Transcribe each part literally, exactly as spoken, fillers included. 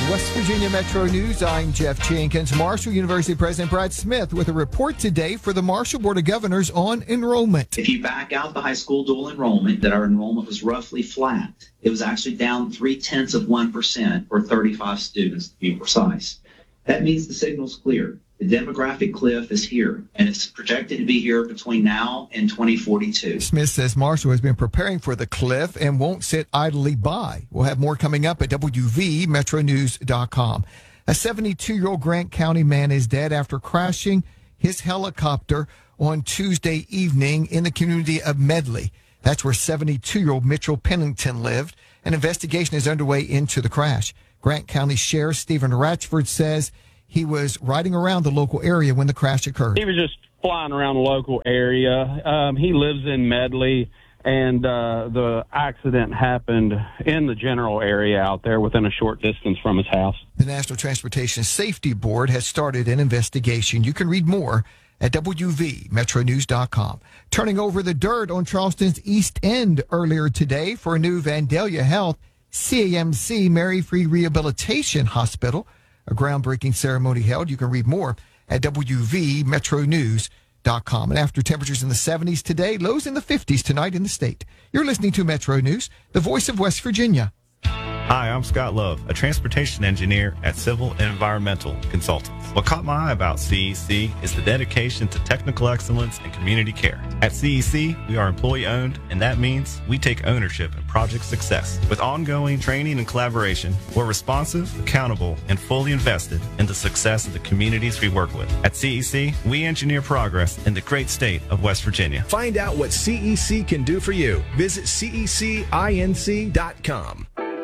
West Virginia Metro News. I'm Jeff Jenkins. Marshall University President Brad Smith with a report today for the Marshall Board of Governors on enrollment. If you back out the high school dual enrollment, that our enrollment was roughly flat. It was actually down three-tenths of one percent, or thirty-five students to be precise. That means the signal's clear. The demographic cliff is here, and it's projected to be here between now and twenty forty-two. Smith says Marshall has been preparing for the cliff and won't sit idly by. We'll have more coming up at W V Metro News dot com. A seventy-two-year-old Grant County man is dead after crashing his helicopter on Tuesday evening in the community of Medley. That's where seventy-two-year-old Mitchell Pennington lived. An investigation is underway into the crash. Grant County Sheriff Stephen Ratchford says he was riding around the local area when the crash occurred. He was just flying around the local area. Um, he lives in Medley, and uh, the accident happened in the general area out there within a short distance from his house. The National Transportation Safety Board has started an investigation. You can read more at W V Metro News dot com. Turning over the dirt on Charleston's East End earlier today for a new Vandalia Health C A M C Mary Free Rehabilitation Hospital. A groundbreaking ceremony held. You can read more at W V Metro News dot com. And after temperatures in the seventies today, lows in the fifties tonight in the state. You're listening to Metro News, the voice of West Virginia. Hi, I'm Scott Love, a transportation engineer at Civil and Environmental Consultants. What caught my eye about C E C is the dedication to technical excellence and community care. At C E C, we are employee-owned, and that means we take ownership in project success. With ongoing training and collaboration, we're responsive, accountable, and fully invested in the success of the communities we work with. At C E C, we engineer progress in the great state of West Virginia. Find out what C E C can do for you. Visit C E C inc dot com.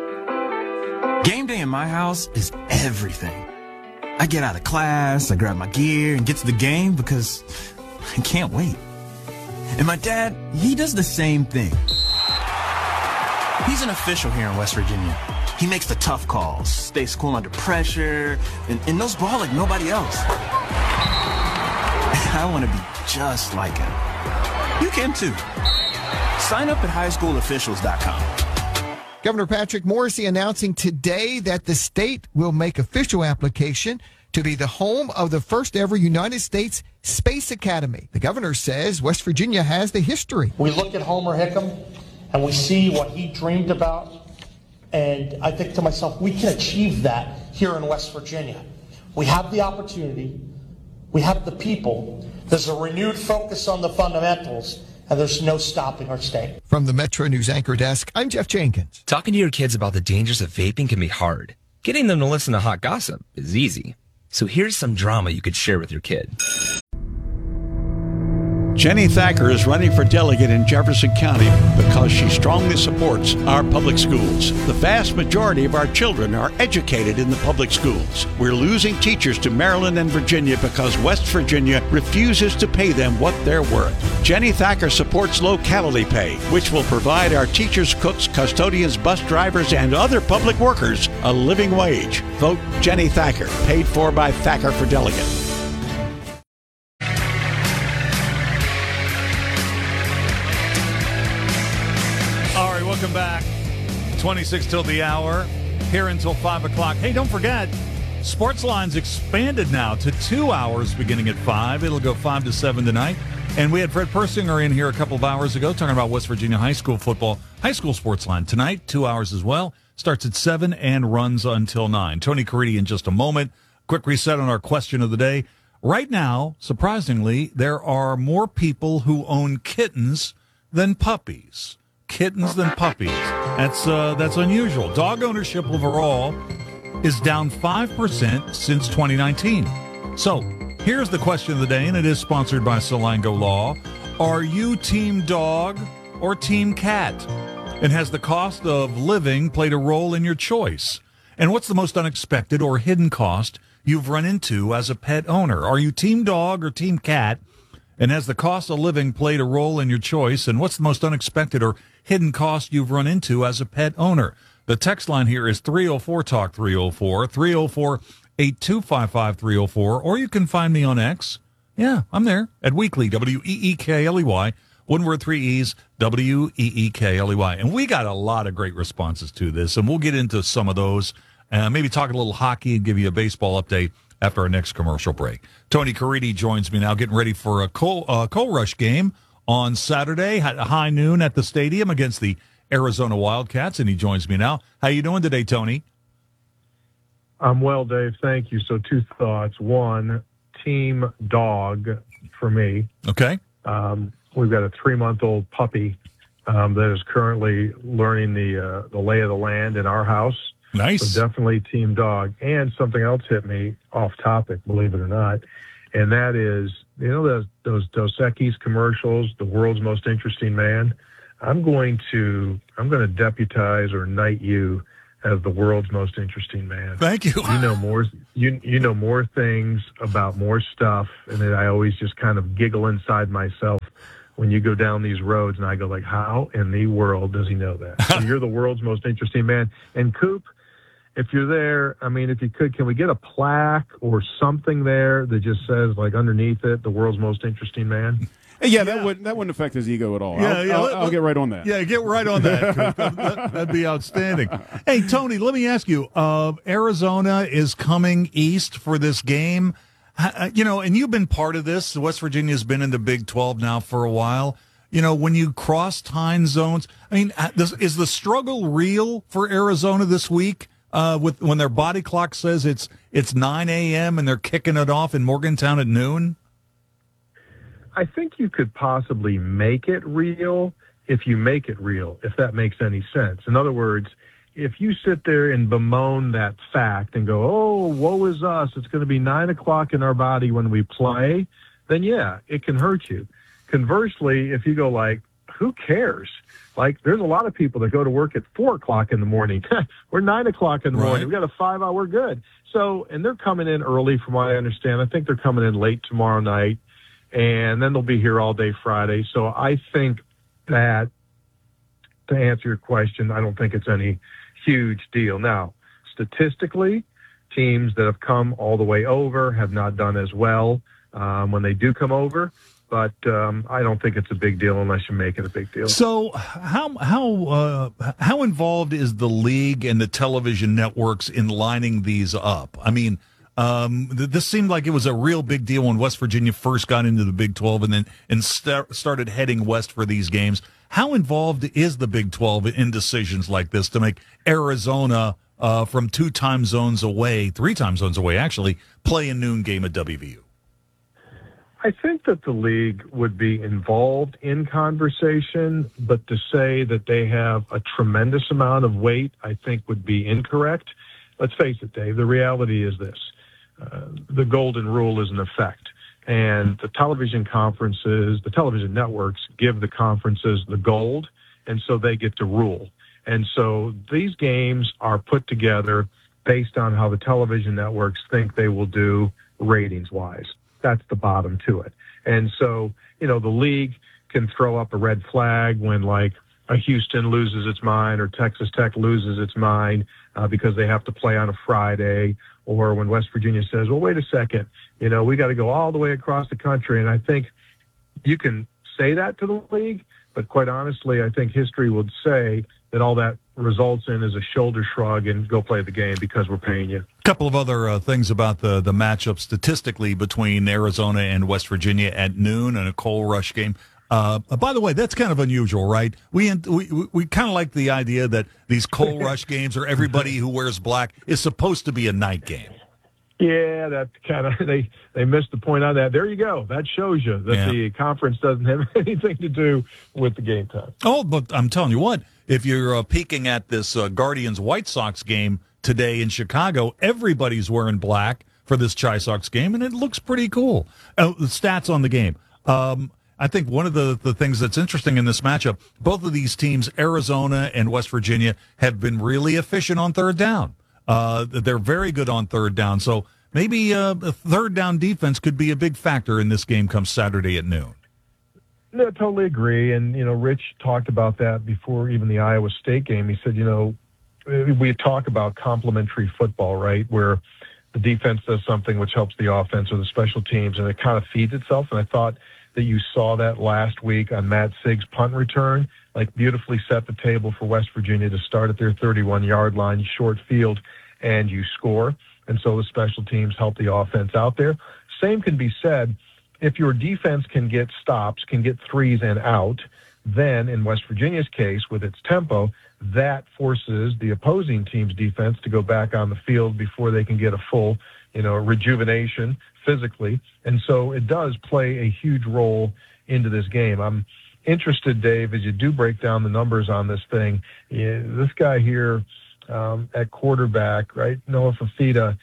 Game day in my house is everything. I get out of class, I grab my gear, and get to the game because I can't wait. And my dad, he does the same thing. He's an official here in West Virginia. He makes the tough calls, stays cool under pressure, and, and knows ball like nobody else. I want to be just like him. You can too. Sign up at high school officials dot com. Governor Patrick Morrisey announcing today that the state will make official application to be the home of the first ever United States Space Academy. The governor says West Virginia has the history. We look at Homer Hickam and we see what he dreamed about. And I think to myself, we can achieve that here in West Virginia. We have the opportunity. We have the people. There's a renewed focus on the fundamentals. And there's no stopping our state. From the Metro News Anchor Desk, I'm Jeff Jenkins. Talking to your kids about the dangers of vaping can be hard. Getting them to listen to hot gossip is easy. So here's some drama you could share with your kid. Jenny Thacker is running for delegate in Jefferson County because she strongly supports our public schools. The vast majority of our children are educated in the public schools. We're losing teachers to Maryland and Virginia because West Virginia refuses to pay them what they're worth. Jenny Thacker supports locality pay, which will provide our teachers, cooks, custodians, bus drivers, and other public workers a living wage. Vote Jenny Thacker, paid for by Thacker for Delegate. Welcome back. twenty-six till the hour, here until five o'clock. Hey, don't forget, Sportsline's expanded now to two hours beginning at five. It'll go five to seven tonight. And we had Fred Persinger in here a couple of hours ago talking about West Virginia high school football. High school Sportsline tonight, two hours as well. Starts at seven and runs until nine. Tony Caridi in just a moment. Quick reset on our question of the day. Right now, surprisingly, there are more people who own kittens than puppies. Kittens than puppies. That's uh, that's unusual. Dog ownership overall is down five percent since twenty nineteen. So here's the question of the day, and it is sponsored by Solango Law. Are you team dog or team cat? And has the cost of living played a role in your choice? And what's the most unexpected or hidden cost you've run into as a pet owner? Are you team dog or team cat? And has the cost of living played a role in your choice? And what's the most unexpected or hidden cost you've run into as a pet owner? The text line here is three oh four talk three oh four, three oh four, eight two five five, three oh four, or you can find me on X. Yeah, I'm there at Weekly, W E E K L E Y. One word, three E's, W E E K L E Y. And we got a lot of great responses to this, and we'll get into some of those Uh, maybe talk a little hockey and give you a baseball update after our next commercial break. Tony Caridi joins me now, getting ready for a Coal, uh, Coal Rush game on Saturday at high noon at the stadium against the Arizona Wildcats, and he joins me now. How you doing today, Tony? I'm well, Dave. Thank you. So two thoughts. One, team dog for me. Okay. Um, we've got a three-month-old puppy um, that is currently learning the uh, the lay of the land in our house. Nice. So definitely team dog. And something else hit me off topic, believe it or not, and that is, you know, those, those Dos Equis commercials, the world's most interesting man. I'm going to I'm going to deputize or knight you as the world's most interesting man. Thank you. You know more. You you know more things about more stuff, and then I always just kind of giggle inside myself when you go down these roads, and I go like, how in the world does he know that? So you're the world's most interesting man. And Coop, if you're there, I mean, if you could, can we get a plaque or something there that just says, like, underneath it, the world's most interesting man? Yeah, that yeah. wouldn't that wouldn't affect his ego at all. Yeah, I'll, yeah, I'll, let, I'll get right on that. Yeah, get right on that. that, that that'd be outstanding. Hey, Tony, let me ask you. Uh, Arizona is coming east for this game. Uh, you know, and you've been part of this. West Virginia's been in the Big twelve now for a while. You know, when you cross time zones, I mean, this, is the struggle real for Arizona this week? Uh, with when their body clock says it's it's nine a.m. and they're kicking it off in Morgantown at noon? I think you could possibly make it real if you make it real, if that makes any sense. In other words, if you sit there and bemoan that fact and go, oh, woe is us, it's going to be nine o'clock in our body when we play, then yeah, it can hurt you. Conversely, if you go like, who cares? Like, there's a lot of people that go to work at four o'clock in the morning. We're nine o'clock in the right. morning. We got a five hour, we're good. So, and they're coming in early from what I understand. I think they're coming in late tomorrow night. And then they'll be here all day Friday. So I think that, to answer your question, I don't think it's any huge deal. Now, statistically, teams that have come all the way over have not done as well um, when they do come over. But um, I don't think it's a big deal unless you make it a big deal. So how how uh, how involved is the league and the television networks in lining these up? I mean, Um, th- this seemed like it was a real big deal when West Virginia first got into the Big twelve and then and st- started heading west for these games. How involved is the Big twelve in decisions like this to make Arizona uh, from two time zones away, three time zones away, actually, play a noon game at W V U? I think that the league would be involved in conversation, but to say that they have a tremendous amount of weight, I think would be incorrect. Let's face it, Dave, the reality is this. Uh, the golden rule is in effect, and the television conferences, the television networks give the conferences the gold, and so they get to rule. And so these games are put together based on how the television networks think they will do ratings-wise. That's the bottom to it. And so, you know, the league can throw up a red flag when, like, a Houston loses its mind or Texas Tech loses its mind uh, because they have to play on a Friday, or when West Virginia says, well, wait a second, you know, we got to go all the way across the country. And I think you can say that to the league, but quite honestly, I think history would say that all that results in is a shoulder shrug and go play the game because we're paying you. A couple of other uh, things about the, the matchup statistically between Arizona and West Virginia at noon and a Coal Rush game. Uh, by the way, that's kind of unusual, right? We we we kind of like the idea that these Coal Rush games, or everybody who wears black, is supposed to be a night game. Yeah, that kind of they they missed the point on that. There you go. That shows you that yeah. the conference doesn't have anything to do with the game time. Oh, but I'm telling you what, if you're uh, peeking at this uh, Guardians White Sox game today in Chicago, everybody's wearing black for this Chi Sox game, and it looks pretty cool. Uh, the stats on the game. Um, I think one of the, the things that's interesting in this matchup, both of these teams, Arizona and West Virginia, have been really efficient on third down. Uh, they're very good on third down. So maybe uh, a third down defense could be a big factor in this game come Saturday at noon. No, totally agree. And, you know, Rich talked about that before even the Iowa State game. He said, you know, we talk about complementary football, right, where the defense does something which helps the offense or the special teams, and it kind of feeds itself. And I thought that you saw that last week on Matt Sigg's punt return, like beautifully set the table for West Virginia to start at their thirty-one-yard line, short field. and you score. And so the special teams help the offense out there. Same can be said if your defense can get stops, can get threes and out, then in West Virginia's case, with its tempo, that forces the opposing team's defense to go back on the field before they can get a full, you know, rejuvenation physically. And so it does play a huge role into this game. I'm interested, Dave, as you do break down the numbers on this thing. Yeah, this guy here um, at quarterback, right, Noah Fifita,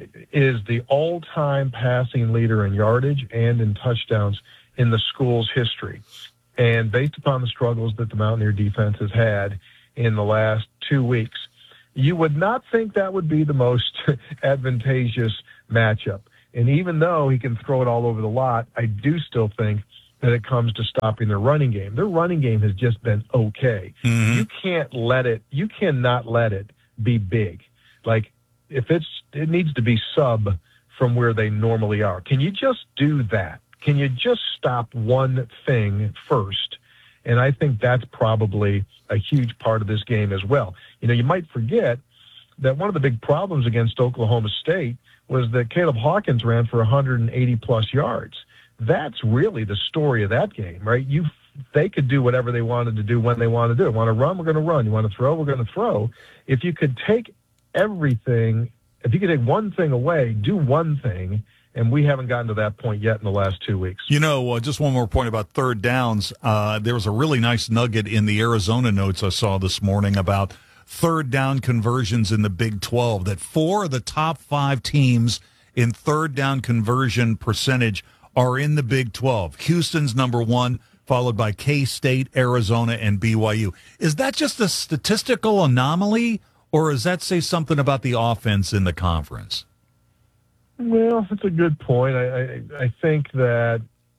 is the all-time passing leader in yardage and in touchdowns in the school's history. And based upon the struggles that the Mountaineer defense has had in the last two weeks, you would not think that would be the most advantageous matchup. And even though he can throw it all over the lot, I do still think that it comes to stopping their running game. Their running game has just been okay. Mm-hmm. You can't let it, you cannot let it be big. Like, if it's, it needs to be sub from where they normally are. Can you just do that? Can you just stop one thing first? And I think that's probably a huge part of this game as well. You know, you might forget that one of the big problems against Oklahoma State was that Caleb Hawkins ran for one hundred eighty plus yards. That's really the story of that game, right? You, they could do whatever they wanted to do when they wanted to do it. Want to run, we're going to run. You want to throw, we're going to throw. If you could take everything, if you could take one thing away, do one thing, and we haven't gotten to that point yet in the last two weeks. You know, uh, just one more point about third downs. Uh, there was a really nice nugget in the Arizona notes I saw this morning about third down conversions in the Big twelve, that four of the top five teams in third down conversion percentage are in the Big twelve. Houston's number one, followed by K-State, Arizona, and B Y U. Is that just a statistical anomaly, or does that say something about the offense in the conference? Well, that's a good point. I, I, I think that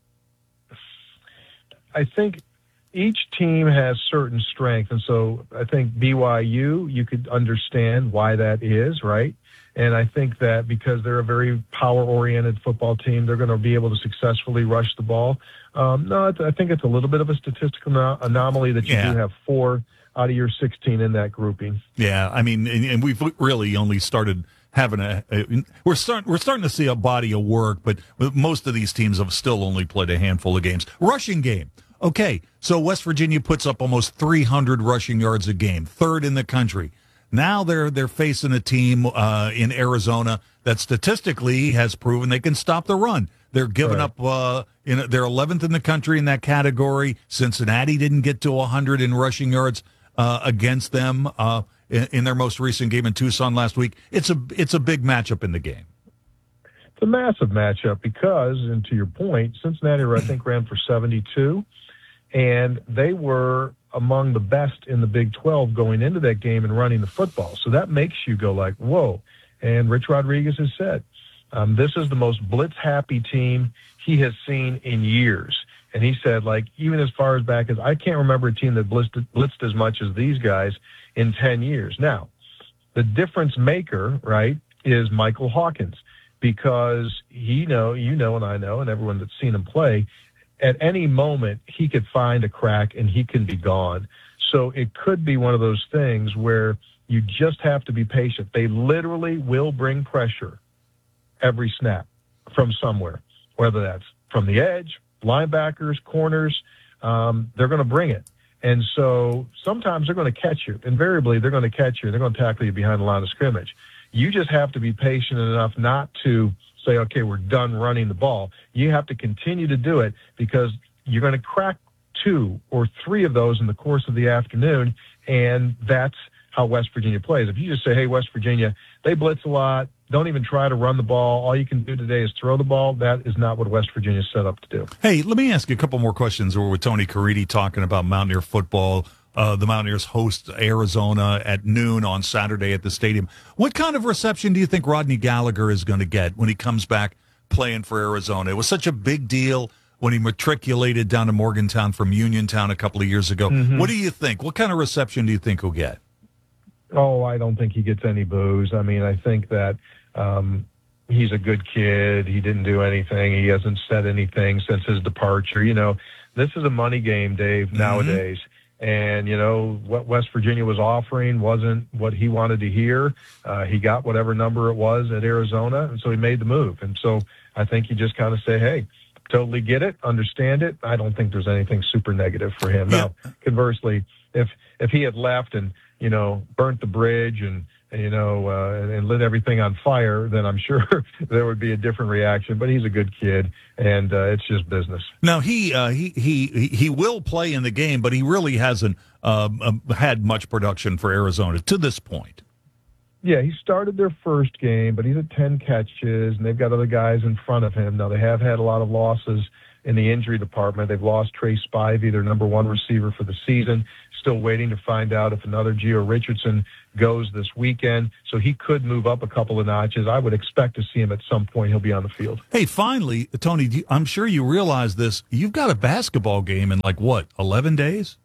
I think each team has certain strength, and so I think B Y U, you could understand why that is, right? And I think that because they're a very power-oriented football team, they're going to be able to successfully rush the ball. Um, no, I think it's a little bit of a statistical no- anomaly that you yeah. do have four out of your sixteen in that grouping. Yeah, I mean, and, and we've really only started having a, a we're starting we're starting to see a body of work, but most of these teams have still only played a handful of games. Rushing game. Okay, so West Virginia puts up almost three hundred rushing yards a game, third in the country. Now they're they're facing a team uh, in Arizona that statistically has proven they can stop the run. They're giving right. up. Uh, in, they're eleventh in the country in that category. Cincinnati didn't get to one hundred in rushing yards uh, against them uh, in, in their most recent game in Tucson last week. It's a it's a big matchup in the game. It's a massive matchup because, and to your point, Cincinnati I think ran for seventy-two, and they were among the best in the Big twelve going into that game and running the football. So that makes you go like, whoa. And Rich Rodriguez has said, um, this is the most blitz-happy team he has seen in years. And he said, like, even as far as back as, I can't remember a team that blitzed, blitzed as much as these guys in ten years. Now, the difference maker, right, is Michael Hawkins, because he know, you know, and I know, and everyone that's seen him play, at any moment, he could find a crack and he can be gone. So it could be one of those things where you just have to be patient. They literally will bring pressure every snap from somewhere, whether that's from the edge, linebackers, corners, um, they're going to bring it. And so sometimes they're going to catch you. Invariably, they're going to catch you. They're going to tackle you behind the line of scrimmage. You just have to be patient enough not to say, okay, we're done running the ball. You have to continue to do it because you're going to crack two or three of those in the course of the afternoon, and that's how West Virginia plays. If you just say, hey, West Virginia, they blitz a lot, don't even try to run the ball, all you can do today is throw the ball, that is not what West Virginia is set up to do. Hey, let me ask you a couple more questions. We're with Tony Caridi talking about Mountaineer football. Uh, the Mountaineers host Arizona at noon on Saturday at the stadium. What kind of reception do you think Rodney Gallagher is going to get when he comes back playing for Arizona? It was such a big deal when he matriculated down to Morgantown from Uniontown a couple of years ago. Mm-hmm. What do you think? What kind of reception do you think he'll get? Oh, I don't think he gets any boos. I mean, I think that um, he's a good kid. He didn't do anything. He hasn't said anything since his departure. You know, this is a money game, Dave, mm-hmm. nowadays. And, you know, what West Virginia was offering wasn't what he wanted to hear. Uh, he got whatever number it was at Arizona, and so he made the move. And so I think you just kind of say, hey, totally get it, understand it. I don't think there's anything super negative for him. Yeah. Now, conversely, if if he had left and, you know, burnt the bridge and, you know, uh, and, and lit everything on fire, then I'm sure there would be a different reaction. But he's a good kid, and uh, it's just business. Now, he, uh, he he he will play in the game, but he really hasn't um, um, had much production for Arizona to this point. Yeah, he started their first game, but he's at ten catches, and they've got other guys in front of him. Now, they have had a lot of losses in the injury department. They've lost Trey Spivey, their number one receiver for the season. Still waiting to find out if another Gio Richardson goes this weekend. So he could move up a couple of notches. I would expect to see him at some point. He'll be on the field. Hey, finally, Tony, do you, I'm sure you realize this. You've got a basketball game in like, what, eleven days?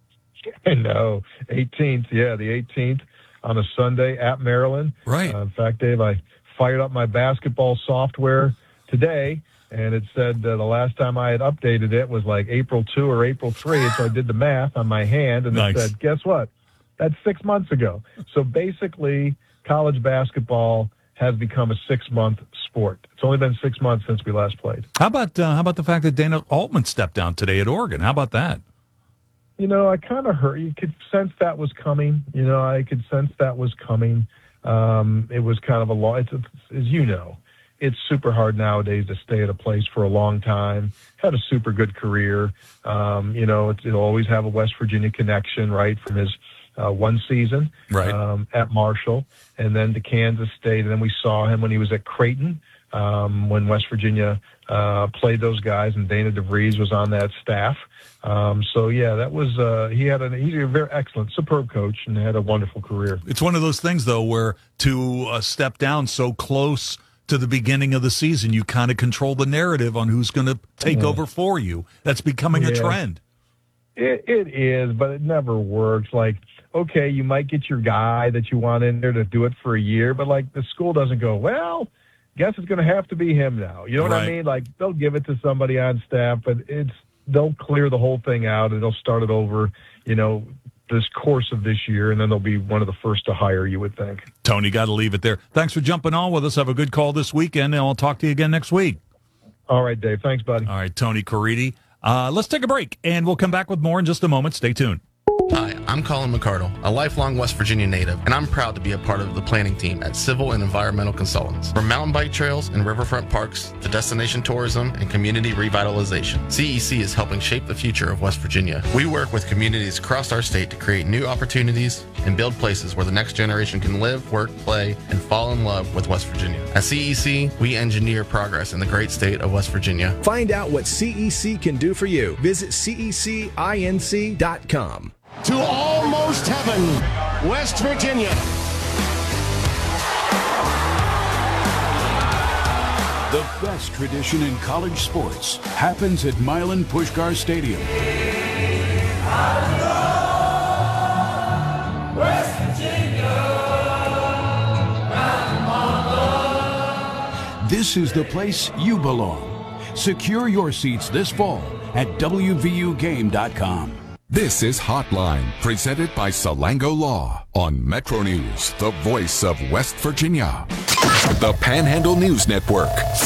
No, eighteenth. Yeah, the eighteenth on a Sunday at Maryland. Right. Uh, in fact, Dave, I fired up my basketball software today, and it said uh, the last time I had updated it was like April second or April third. And so I did the math on my hand, and Nice. it said, guess what? That's six months ago. So basically, college basketball has become a six-month sport. It's only been six months since we last played. How about uh, how about the fact that Dana Altman stepped down today at Oregon? How about that? You know, I kind of heard, you could sense that was coming. You know, I could sense that was coming. Um, it was kind of a long, it's, as you know, it's super hard nowadays to stay at a place for a long time. Had a super good career. Um, you know, it, it'll always have a West Virginia connection, right, from his uh, one season right. um, at Marshall, and then to Kansas State. And then we saw him when he was at Creighton, um, when West Virginia uh, played those guys, and Dana DeVries was on that staff. Um, so, yeah, that was uh, he had an he's a very excellent, superb coach, and had a wonderful career. It's one of those things, though, where to uh, step down so close to the beginning of the season, you kind of control the narrative on who's going to take Yeah. over for you. That's becoming a Yeah. trend. It, it is, but it never works. Like, okay, you might get your guy that you want in there to do it for a year, but, like, the school doesn't go, well, guess it's going to have to be him now. You know what Right. I mean? Like, they'll give it to somebody on staff, but it's they'll clear the whole thing out, and they'll start it over, you know, this course of this year, and then they'll be one of the first to hire, you would think. Tony, got to leave it there. Thanks for jumping on with us. Have a good call this weekend, and I'll talk to you again next week. All right, Dave. Thanks, buddy. All right, Tony Caridi. Uh, let's take a break, and we'll come back with more in just a moment. Stay tuned. Hi, I'm Colin McCardle, a lifelong West Virginia native, and I'm proud to be a part of the planning team at Civil and Environmental Consultants. From mountain bike trails and riverfront parks to destination tourism and community revitalization, C E C is helping shape the future of West Virginia. We work with communities across our state to create new opportunities and build places where the next generation can live, work, play, and fall in love with West Virginia. At C E C, we engineer progress in the great state of West Virginia. Find out what C E C can do for you. Visit C E C inc dot com. To almost heaven, West Virginia. The best tradition in college sports happens at Milan Puskar Stadium. West Virginia. This is the place you belong. Secure your seats this fall at W V U game dot com. This is Hotline, presented by Salango Law on Metro News, the voice of West Virginia. The Panhandle News Network.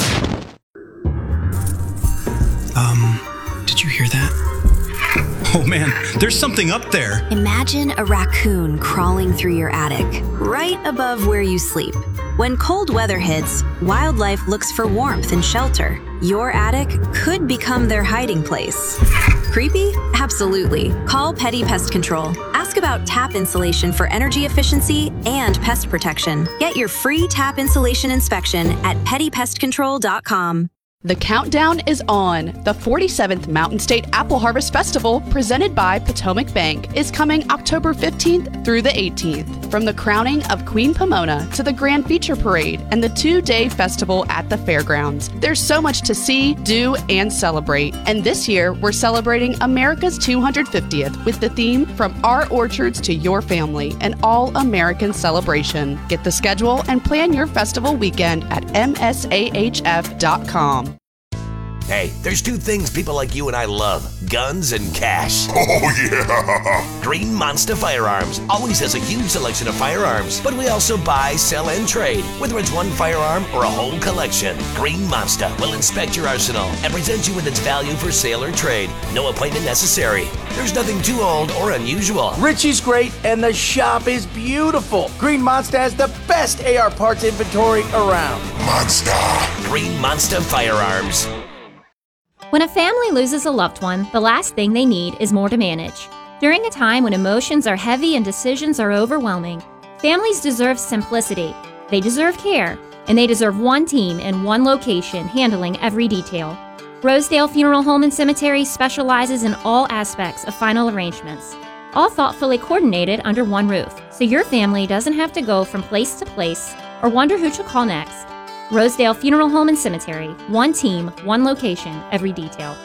Um, did you hear that? Oh man, there's something up there. Imagine a raccoon crawling through your attic, right above where you sleep. When cold weather hits, wildlife looks for warmth and shelter. Your attic could become their hiding place. Creepy? Absolutely. Call Petty Pest Control. Ask about tap insulation for energy efficiency and pest protection. Get your free tap insulation inspection at petty pest control dot com. The countdown is on. The forty-seventh Mountain State Apple Harvest Festival, presented by Potomac Bank, is coming October fifteenth through the eighteenth. From the crowning of Queen Pomona to the Grand Feature Parade and the two-day festival at the fairgrounds, there's so much to see, do, and celebrate. And this year, we're celebrating America's two hundred fiftieth with the theme From Our Orchards to Your Family, an all-American celebration. Get the schedule and plan your festival weekend at M S A H F dot com. Hey, there's two things people like you and I love, guns and cash. Oh, yeah. Green Monster Firearms always has a huge selection of firearms, but we also buy, sell, and trade, whether it's one firearm or a whole collection. Green Monster will inspect your arsenal and present you with its value for sale or trade. No appointment necessary. There's nothing too old or unusual. Richie's great, and the shop is beautiful. Green Monster has the best A R parts inventory around. Monster. Green Monster Firearms. When a family loses a loved one, the last thing they need is more to manage. During a time when emotions are heavy and decisions are overwhelming, families deserve simplicity. They deserve care, and they deserve one team in one location handling every detail. Rosedale Funeral Home and Cemetery specializes in all aspects of final arrangements, all thoughtfully coordinated under one roof, so your family doesn't have to go from place to place or wonder who to call next. Rosedale Funeral Home and Cemetery. One team, one location, every detail.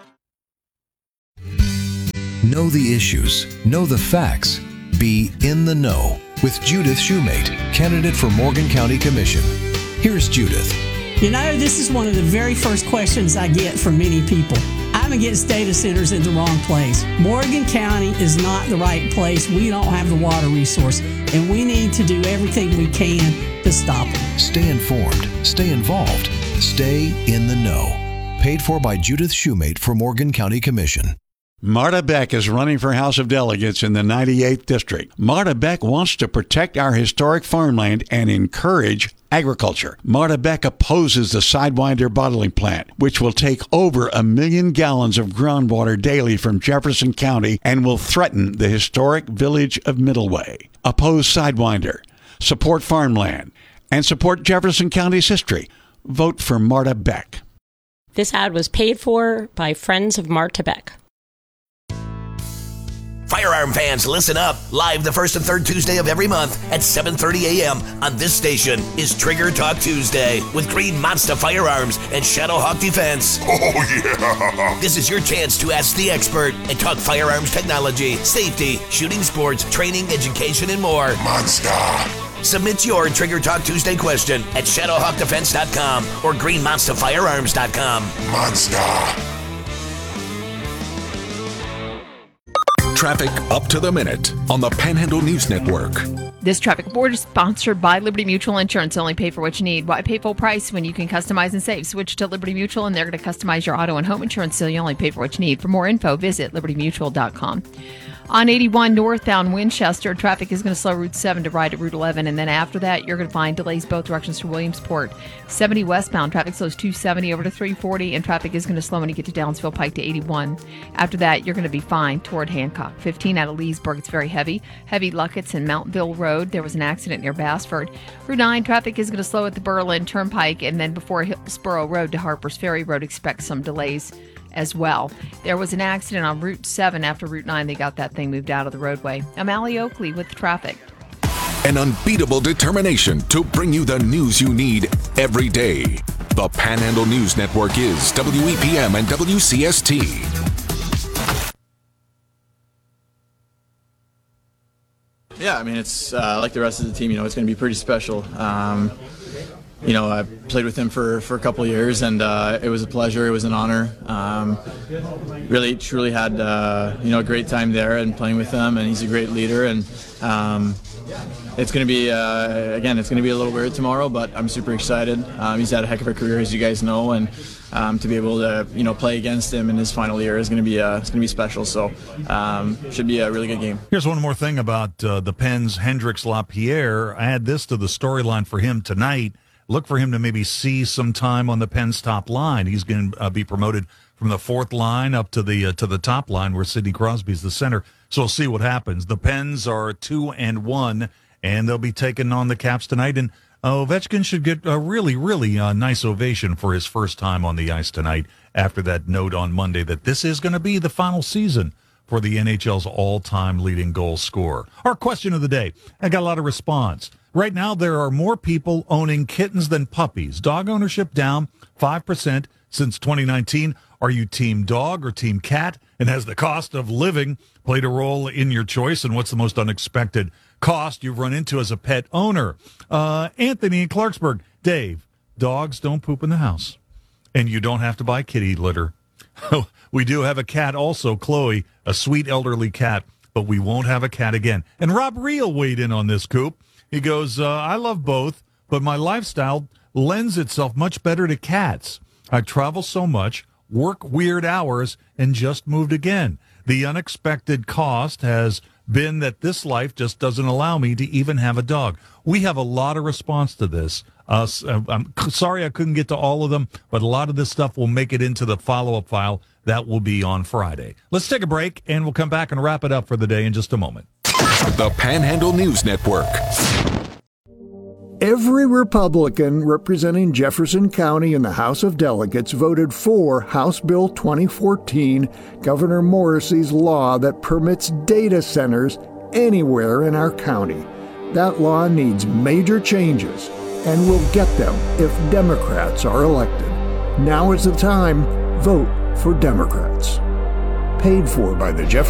Know the issues. Know the facts. Be in the know with Judith Shoemate, candidate for Morgan County Commission. Here's Judith. You know, this is one of the very first questions I get from many people. I'm against data centers in the wrong place. Morgan County is not the right place. We don't have the water resource, and we need to do everything we can to stop them. Stay informed. Stay involved. Stay in the know. Paid for by Judith Shoemate for Morgan County Commission. Marta Beck is running for House of Delegates in the ninety-eighth District. Marta Beck wants to protect our historic farmland and encourage agriculture. Marta Beck opposes the Sidewinder bottling plant, which will take over a million gallons of groundwater daily from Jefferson County and will threaten the historic village of Middleway. Oppose Sidewinder, support farmland, and support Jefferson County's history. Vote for Marta Beck. This ad was paid for by Friends of Marta Beck. Firearm fans, listen up. Live the first and third Tuesday of every month at seven thirty a.m. on this station is Trigger Talk Tuesday with Green Monster Firearms and Shadowhawk Defense. Oh, yeah. This is your chance to ask the expert and talk firearms technology, safety, shooting sports, training, education, and more. Monster. Submit your Trigger Talk Tuesday question at shadowhawk defense dot com or green monster firearms dot com. Monster. Traffic up to the minute on the Panhandle News Network. This traffic report is sponsored by Liberty Mutual Insurance. Only pay for what you need. Why pay full price when you can customize and save? Switch to Liberty Mutual, and they're going to customize your auto and home insurance so you only pay for what you need. For more info, visit liberty mutual dot com. On eighty-one northbound Winchester, traffic is going to slow Route seven to right at Route eleven, and then after that, you're going to find delays both directions to Williamsport. seventy westbound, traffic slows two seventy over to three forty, and traffic is going to slow when you get to Downsville Pike to eighty-one. After that, you're going to be fine toward Hancock. fifteen out of Leesburg, it's very heavy. Heavy Luckett's and Mountville Road. There was an accident near Bassford. Route nine, traffic is going to slow at the Berlin Turnpike, and then before Hillsborough Road to Harpers Ferry Road, expect some delays as well. There was an accident on Route seven after Route nine. They got that thing moved out of the roadway. I'm Allie Oakley with traffic. An unbeatable determination to bring you the news you need every day. The Panhandle News Network is W E P M and W C S T. Yeah, I mean, it's uh, like the rest of the team, you know, it's going to be pretty special. Um, You know, I played with him for, for a couple of years, and uh, it was a pleasure. It was an honor. Um, really, truly had, uh, you know, a great time there and playing with him, and he's a great leader. And um, it's going to be, uh, again, it's going to be a little weird tomorrow, but I'm super excited. Um, he's had a heck of a career, as you guys know, and um, to be able to, you know, play against him in his final year is going to be, uh, it's going to be special. So um, should be a really good game. Here's one more thing about uh, the Pens' Hendrix Lapierre. Add this to the storyline for him tonight. Look for him to maybe see some time on the Pens' top line. He's going to uh, be promoted from the fourth line up to the uh, to the top line where Sidney Crosby's the center. So we'll see what happens. The Pens are two and one, and they'll be taking on the Caps tonight. And uh, Ovechkin should get a really, really uh, nice ovation for his first time on the ice tonight after that note on Monday that this is going to be the final season for the N H L's all-time leading goal scorer. Our question of the day. I got a lot of response. Right now, there are more people owning kittens than puppies. Dog ownership down five percent since twenty nineteen. Are you team dog or team cat? And has the cost of living played a role in your choice? And what's the most unexpected cost you've run into as a pet owner? Uh, Anthony in Clarksburg. Dave, dogs don't poop in the house. and you don't have to buy kitty litter. We do have a cat also, Chloe, a sweet elderly cat, but we won't have a cat again. And Rob Reel weighed in on this, Coop. He goes, uh, I love both, but my lifestyle lends itself much better to cats. I travel so much, work weird hours, and just moved again. The unexpected cost has been that this life just doesn't allow me to even have a dog. We have a lot of response to this. Uh, I'm sorry I couldn't get to all of them, but a lot of this stuff will make it into the follow-up file. That will be on Friday. Let's take a break, and we'll come back and wrap it up for the day in just a moment. The Panhandle News Network. Every Republican representing Jefferson County in the House of Delegates voted for House Bill twenty fourteen, Governor Morrissey's law that permits data centers anywhere in our county. That law needs major changes, and we'll get them if Democrats are elected. Now is the time. Vote for Democrats. Paid for by the Jefferson